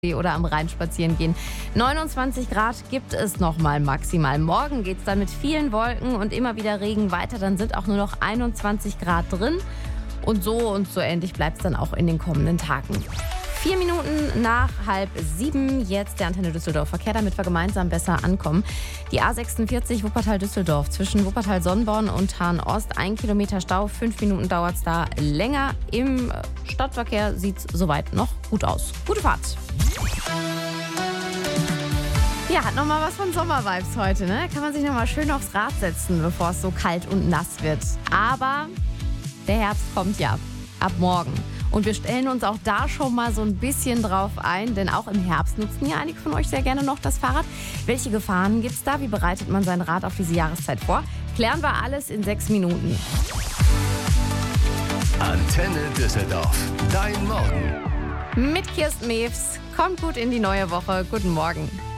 oder am Rhein spazieren gehen. 29 Grad gibt es nochmal maximal. Morgen geht es dann mit vielen Wolken und immer wieder Regen weiter. Dann sind auch nur noch 21 Grad drin. Und so ähnlich bleibt es dann auch in den kommenden Tagen. 4 Minuten nach 6:30 jetzt der Antenne Düsseldorf Verkehr, damit wir gemeinsam besser ankommen. Die A46 Wuppertal-Düsseldorf zwischen Wuppertal-Sonnborn und Hahn-Ost. 1 Kilometer Stau, 5 Minuten dauert es da länger. Im Stadtverkehr sieht es soweit noch gut aus. Gute Fahrt. Ja, hat nochmal was von Sommervibes heute, ne? Kann man sich nochmal schön aufs Rad setzen, bevor es so kalt und nass wird. Aber der Herbst kommt ja ab morgen. Und wir stellen uns auch da schon mal so ein bisschen drauf ein, denn auch im Herbst nutzen ja einige von euch sehr gerne noch das Fahrrad. Welche Gefahren gibt es da? Wie bereitet man sein Rad auf diese Jahreszeit vor? Klären wir alles in 6 Minuten. Antenne Düsseldorf, dein Morgen. Mit Kirsten Mewes. Kommt gut in die neue Woche. Guten Morgen.